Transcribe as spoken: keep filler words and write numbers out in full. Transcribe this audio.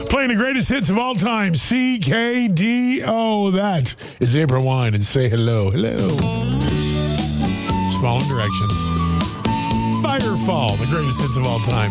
Playing the greatest hits of all time, C K D O. That is April Wine, and say hello. Hello. Just following directions. Firefall, the greatest hits of all time.